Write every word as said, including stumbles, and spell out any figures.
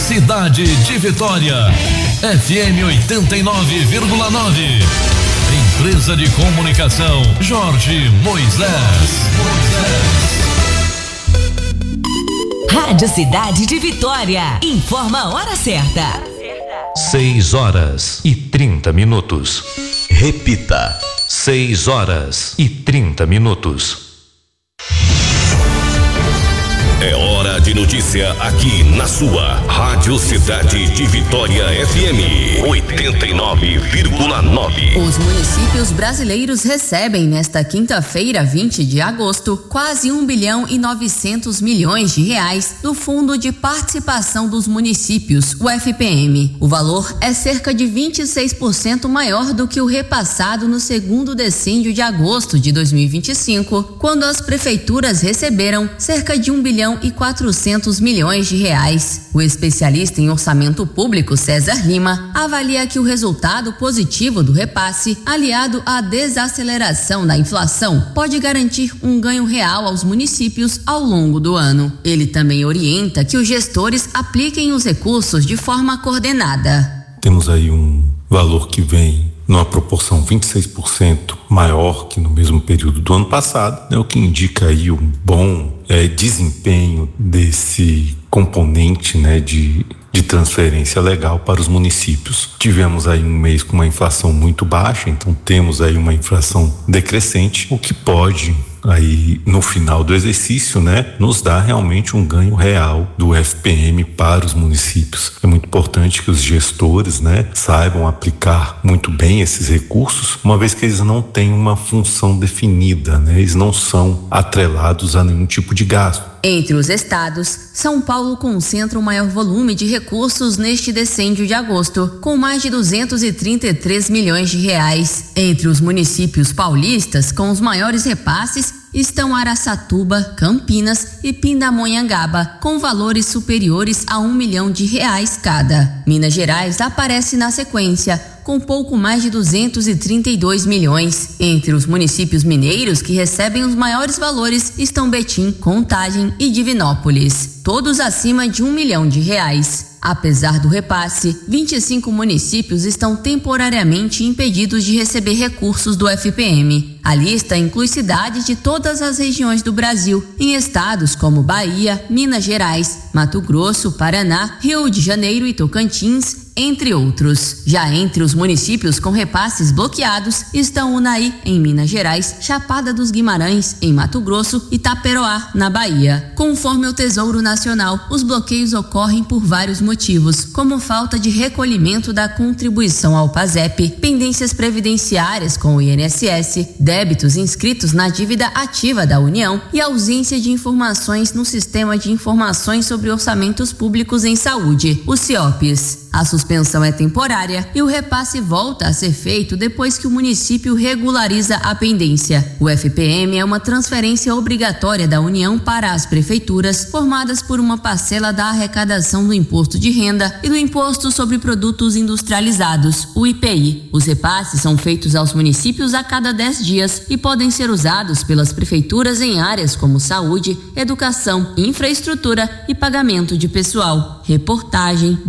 cidade de Vitória. F M oitenta e nove vírgula nove. Empresa de Comunicação Jorge Moisés. Rádio Cidade de Vitória. Informa a hora certa. Seis horas e trinta minutos. Repita. Seis horas e trinta minutos. É hora de notícia aqui na sua Rádio Cidade de Vitória F M oitenta e nove vírgula nove. Os municípios brasileiros recebem nesta quinta-feira, vinte de agosto, quase um bilhão e novecentos milhões de reais do Fundo de Participação dos Municípios, o F P M. O valor é cerca de vinte e seis por cento maior do que o repassado no segundo decêndio de agosto de dois mil e vinte e cinco, quando as prefeituras receberam cerca de um bilhão e quatrocentos milhões de reais. O especialista em orçamento público César Lima avalia que o resultado positivo do repasse, aliado à desaceleração da inflação, pode garantir um ganho real aos municípios ao longo do ano. Ele também orienta que os gestores apliquem os recursos de forma coordenada. Temos aí um valor que vem numa proporção vinte e seis por cento maior que no mesmo período do ano passado, né, o que indica aí um bom é, desempenho desse componente, né, de, de transferência legal para os municípios. Tivemos aí um mês com uma inflação muito baixa, então temos aí uma inflação decrescente, o que pode aí no final do exercício, né, nos dá realmente um ganho real do F P M para os municípios. É muito importante que os gestores, né, saibam aplicar muito bem esses recursos, uma vez que eles não têm uma função definida, né, eles não são atrelados a nenhum tipo de gasto. Entre os estados, São Paulo concentra o maior volume de recursos neste decêndio de agosto, com mais de duzentos e trinta e três milhões de reais. Entre os municípios paulistas, com os maiores repasses, estão Araçatuba, Campinas e Pindamonhangaba, com valores superiores a um milhão de reais cada. Minas Gerais aparece na sequência, com pouco mais de duzentos e trinta e dois milhões. Entre os municípios mineiros que recebem os maiores valores estão Betim, Contagem e Divinópolis, todos acima de um milhão de reais. Apesar do repasse, vinte e cinco municípios estão temporariamente impedidos de receber recursos do F P M. A lista inclui cidades de todas as regiões do Brasil, em estados como Bahia, Minas Gerais, Mato Grosso, Paraná, Rio de Janeiro e Tocantins, entre outros. Já entre os municípios com repasses bloqueados estão Unai, em Minas Gerais, Chapada dos Guimarães, em Mato Grosso e Taperoá, na Bahia. Conforme o Tesouro Nacional, os bloqueios ocorrem por vários motivos, como falta de recolhimento da contribuição ao PASEP, pendências previdenciárias com o I N S S, débitos inscritos na dívida ativa da União e ausência de informações no Sistema de Informações sobre Orçamentos Públicos em Saúde, o CIOPS. A suspensão é temporária e o repasse volta a ser feito depois que o município regulariza a pendência. O F P M é uma transferência obrigatória da União para as prefeituras, formadas por uma parcela da arrecadação do Imposto de Renda e do Imposto sobre Produtos Industrializados, o I P I. Os repasses são feitos aos municípios a cada dez dias e podem ser usados pelas prefeituras em áreas como saúde, educação, infraestrutura e pagamento de pessoal. Reportagem